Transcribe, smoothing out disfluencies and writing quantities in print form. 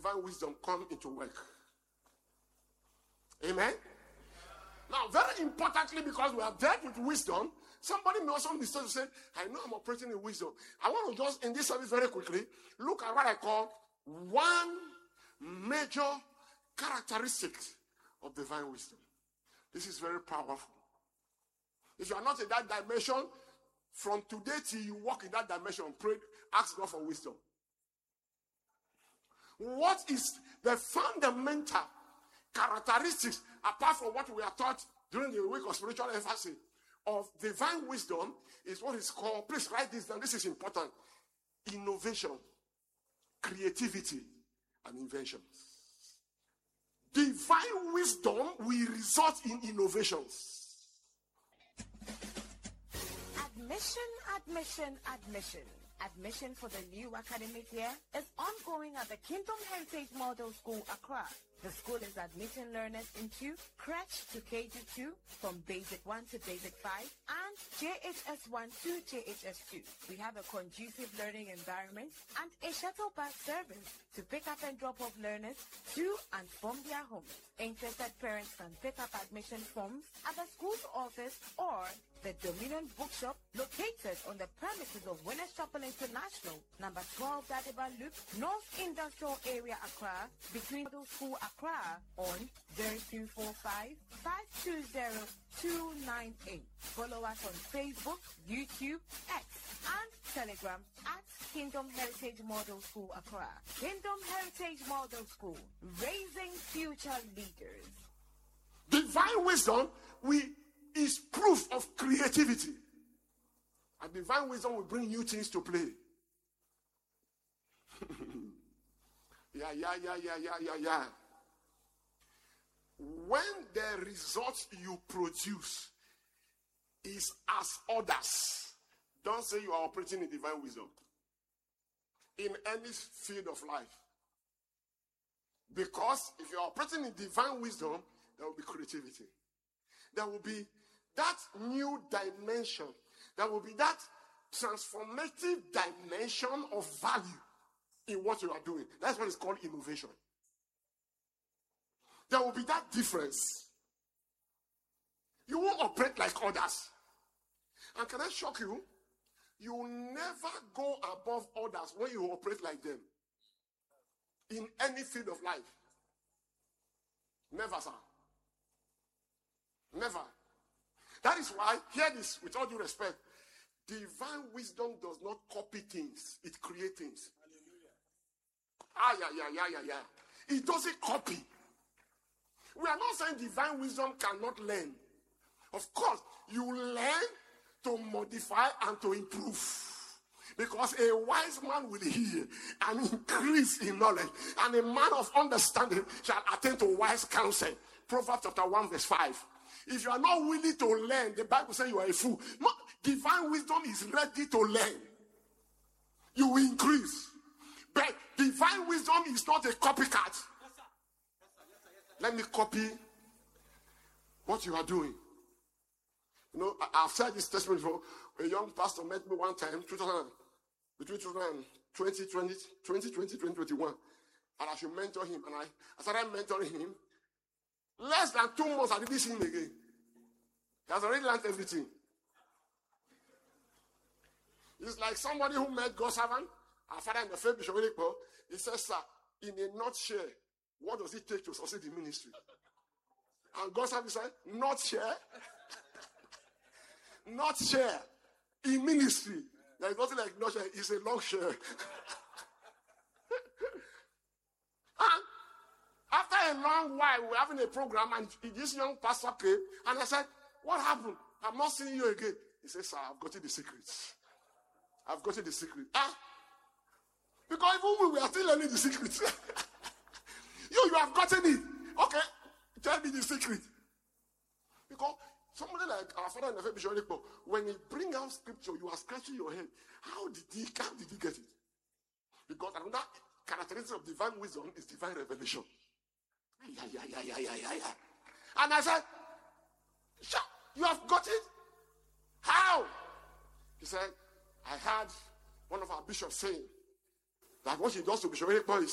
divine wisdom come into work. Amen? Now, very importantly, because we are dealt with wisdom, somebody may also mistake to say, I know I'm operating in wisdom. I want to just, in this service very quickly, look at what I call one major characteristic of divine wisdom. This is very powerful. If you are not in that dimension, from today till you walk in that dimension, pray, ask God for wisdom. What is the fundamental characteristics, apart from what we are taught during the week of spiritual emphasis, of divine wisdom, is what is called, please write this down, this is important, innovation, creativity, and invention. Divine wisdom will result in innovations. Admission. Admission for the new academic year is ongoing at the Kingdom Heritage Model School, Accra. The school is admitting learners into crèche to KG2, from Basic 1 to Basic 5, and JHS 1 to JHS 2. We have a conducive learning environment and a shuttle bus service to pick up and drop off learners to and from their homes. Interested parents can pick up admission forms at the school's office or the Dominion Bookshop located on the premises of Winners Chapel International, number 12 Dadeba Loop, North Industrial Area, Accra, between Middle School, Accra, on 0245 520 298. Follow us on Facebook, YouTube, X, and Telegram at Kingdom Heritage Model School, Accra. Kingdom Heritage Model School, raising future leaders. Divine wisdom is proof of creativity. And divine wisdom will bring new things to play. Yeah. When the results you produce is as others, don't say you are operating in divine wisdom in any field of life. Because if you are operating in divine wisdom, there will be creativity. There will be that new dimension. There will be that transformative dimension of value in what you are doing. That's what is called innovation. There will be that difference. You won't operate like others. And can I shock you? You will never go above others when you operate like them. In any field of life. Never, sir. Never. That is why, hear this with all due respect, divine wisdom does not copy things, it creates things. Yeah. It doesn't copy. We are not saying divine wisdom cannot learn. Of course, you learn to modify and to improve. Because a wise man will hear and increase in knowledge, and a man of understanding shall attain to wise counsel. Proverbs chapter 1 verse 5. If you are not willing to learn, the Bible says you are a fool. No, divine wisdom is ready to learn. You will increase. But divine wisdom is not a copycat. Yes, sir. Let me copy what you are doing. You know, I've said this testimony before. A young pastor met me one time, between 2021. And I should mentor him. And I started mentoring him. Less than 2 months, I didn't see him again. He has already learned everything. It's like somebody who met God's servant, our father in the faith, Bishop Willico. He says, sir, in a nutshell, what does it take to succeed in ministry? And God's servant said, not share. Not share. In ministry, there is nothing like not share. It's a long share. And after a long while, we were having a program, and this young pastor came, and I said, what happened? I'm not seeing you again. He said, sir, I've gotten the secrets. I've gotten the secret. Because even we are still learning the secrets. you have gotten it. Okay, tell me the secret. Because somebody like our father in the faith, Bishop Willico, when he bring out scripture, you are scratching your head. How did he get it? Because another characteristic of divine wisdom is divine revelation. Yeah. And I said, you have got it? How? He said, I heard one of our bishops saying that what he does to Bishop Willico is